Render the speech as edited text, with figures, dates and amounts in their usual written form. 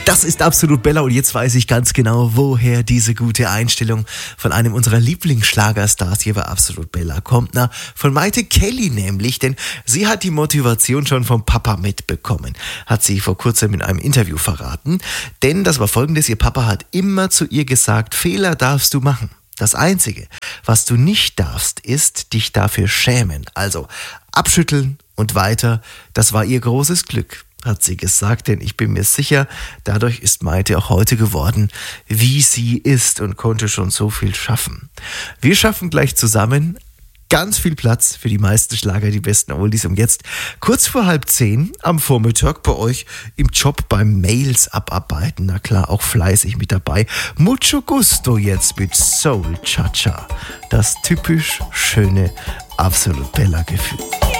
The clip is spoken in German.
Das ist Absolut Bella und jetzt weiß ich ganz genau, woher diese gute Einstellung von einem unserer Lieblingsschlagerstars hier bei Absolut Bella kommt. Na, von Maite Kelly nämlich, denn sie hat die Motivation schon vom Papa mitbekommen, hat sie vor kurzem in einem Interview verraten. Denn das war folgendes, ihr Papa hat immer zu ihr gesagt, Fehler darfst du machen. Das Einzige, was du nicht darfst, ist dich dafür schämen. Also abschütteln und weiter, das war ihr großes Glück, hat sie gesagt, denn ich bin mir sicher, dadurch ist Maite auch heute geworden, wie sie ist und konnte schon so viel schaffen. Wir schaffen gleich zusammen ganz viel Platz für die meisten Schlager, die besten Oldies um jetzt kurz vor 9:30 am Vormittag bei euch im Job beim Mails abarbeiten. Na klar, auch fleißig mit dabei. Mucho Gusto jetzt mit Soul Cha-Cha. Das typisch schöne Absolut Bella Gefühl.